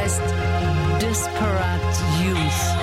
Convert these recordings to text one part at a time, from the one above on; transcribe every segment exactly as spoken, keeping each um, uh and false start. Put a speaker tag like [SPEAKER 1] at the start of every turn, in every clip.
[SPEAKER 1] heißt Disparate Youth.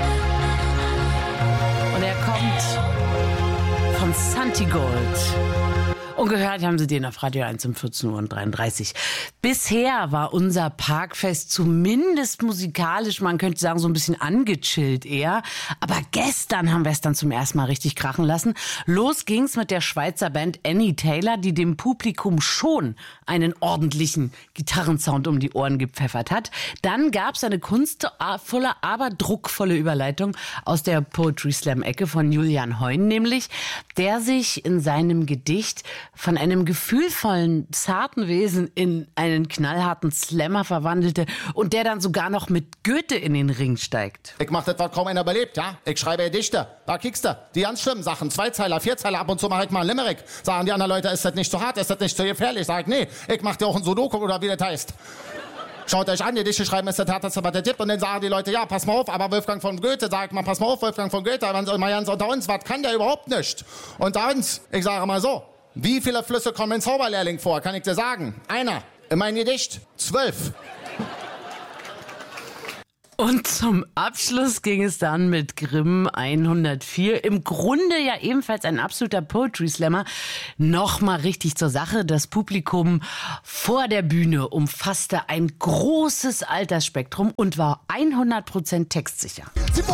[SPEAKER 1] Und er kommt von Santigold. Und gehört haben Sie den auf Radio eins um vierzehn Uhr dreiunddreißig. Bisher war unser Parkfest zumindest musikalisch, man könnte sagen, so ein bisschen angechillt eher. Aber gestern haben wir es dann zum ersten Mal richtig krachen lassen. Los ging's mit der Schweizer Band Annie Taylor, die dem Publikum schon einen ordentlichen Gitarrensound um die Ohren gepfeffert hat. Dann gab's eine kunstvolle, aber druckvolle Überleitung aus der Poetry Slam-Ecke von Julian Heun, nämlich, der sich in seinem Gedicht von einem gefühlvollen, zarten Wesen in einen knallharten Slammer verwandelte und der dann sogar noch mit Goethe in den Ring steigt.
[SPEAKER 2] Ich mach das, was kaum einer überlebt, ja? Ich schreibe Gedichte, da kriegst du die ganz schlimmen Sachen, Zweizeiler, Vierzeiler, ab und zu mach ich mal einen Limerick. Sagen die anderen Leute, ist das nicht zu hart, ist das nicht zu gefährlich? Sag ich, nee, ich mach dir auch ein Sudoku oder wie das heißt. Schaut euch an, Gedichte schreiben ist das härteste, was der Tipp. Und dann sagen die Leute, ja, pass mal auf, aber Wolfgang von Goethe, sagt man, pass mal auf, Wolfgang von Goethe, mal ganz unter uns, was kann der überhaupt nicht? Unter uns, ich sage mal so, wie viele Flüsse kommen in Zauberlehrling vor, kann ich dir sagen? Einer. In meinem Gedicht zwölf.
[SPEAKER 1] Und zum Abschluss ging es dann mit Grimm hundertvier. Im Grunde ja ebenfalls ein absoluter Poetry Slammer. Nochmal richtig zur Sache. Das Publikum vor der Bühne umfasste ein großes Altersspektrum und war hundert Prozent textsicher.